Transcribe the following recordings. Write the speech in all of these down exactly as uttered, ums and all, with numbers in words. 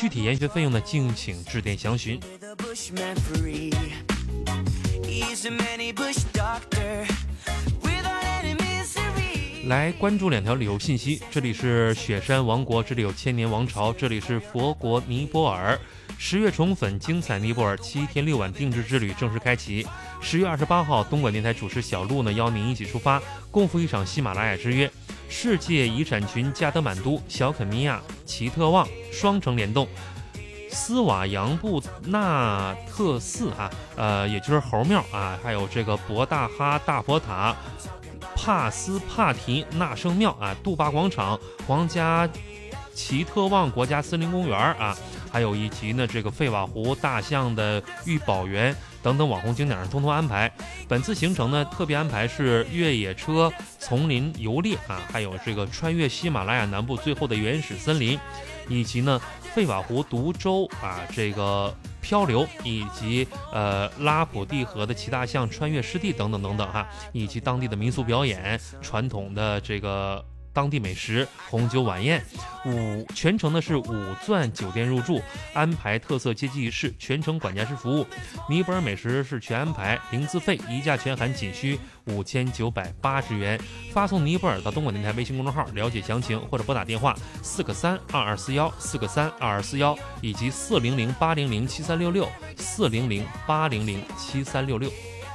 具体研学费用呢，敬请致电详询。来关注两条旅游信息，这里是雪山王国，这里有千年王朝，这里是佛国尼泊尔。十月宠粉精彩尼泊尔七天六晚定制之旅正式开启。十月二十八号，东莞电台主持小璐呢邀您一起出发，共赴一场喜马拉雅之约。世界遗产群加德满都、小肯尼亚、奇特旺双城联动。斯瓦扬布纳特寺啊，呃，也就是猴庙啊，还有这个博大哈大佛塔、帕斯帕提纳圣庙啊、杜巴广场、皇家奇特旺国家森林公园啊，还有以及呢这个费瓦湖大象的御宝园等等网红景点上通通安排。本次行程呢特别安排是越野车丛林游猎啊，还有这个穿越喜马拉雅南部最后的原始森林，以及呢费瓦湖独舟啊这个漂流，以及呃拉普蒂河的骑大象穿越湿地等等等等哈、啊，以及当地的民俗表演、传统的这个当地美食、红酒晚宴。五全程呢是五钻酒店入住，安排特色接机仪式，全程管家式服务。尼泊尔美食是全安排，零自费，一价全含仅需五千九百八十元。发送尼泊尔到东莞电台微信公众号了解详情，或者拨打电话四个三二二四幺四个三二二四幺以及四零零八零零七三六六四零零八零零七三六六。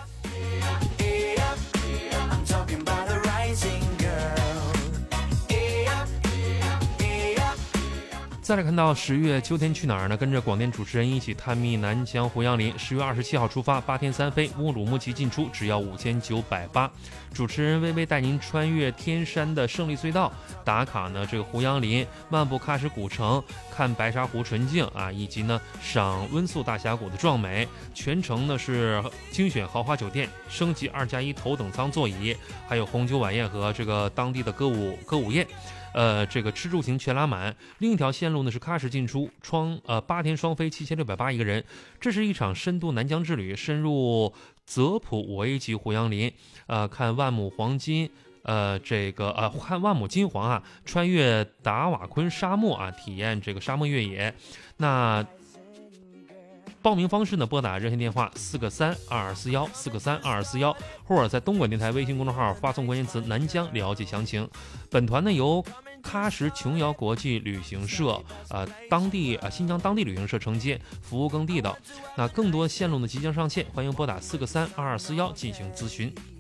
再来看到十月秋天去哪儿呢？跟着广电主持人一起探秘南疆胡杨林。十月二十七号出发，八天三飞，乌鲁木齐进出，只要五千九百八。主持人微微带您穿越天山的胜利隧道，打卡呢这个胡杨林，漫步喀什古城，看白沙湖纯净啊，以及呢赏温宿大峡谷的壮美。全程呢是精选豪华酒店，升级二加一头等舱座椅，还有红酒晚宴和这个当地的歌舞歌舞宴。呃，这个吃住行全拉满。另一条线路呢是喀什进出，双呃八天双飞，七千六百八一个人。这是一场深度南疆之旅，深入泽普五 A 级胡杨林，呃，看万亩黄金，呃，这个呃看万亩金黄啊，穿越达瓦昆沙漠啊，体验这个沙漠越野。那报名方式呢？拨打热线电话四个三二二四幺四个三二二四幺，或者在东莞电台微信公众号发送关键词“南疆”了解详情。本团呢由喀什琼瑶国际旅行社、呃当地呃新疆当地旅行社承接，服务更地道。那更多线路呢即将上线，欢迎拨打四个三二二四幺进行咨询。